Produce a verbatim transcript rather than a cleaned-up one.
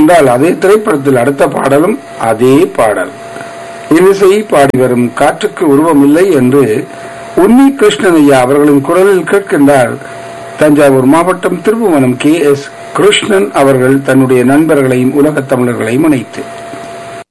என்றால் அதே திரைப்படத்தில் அடுத்த பாடலும் அதே பாடல். இனிசை பாடி வரும் காற்றுக்கு உருவமில்லை என்று உன்னி கிருஷ்ணன் ஐயா அவர்களின் குரலில் கேட்கின்றார் தஞ்சாவூர் மாவட்டம் திருப்புவனம் கே எஸ் கிருஷ்ணன் அவர்கள் தன்னுடைய நண்பர்களையும் உலகத் தமிழர்களையும் இணைத்து.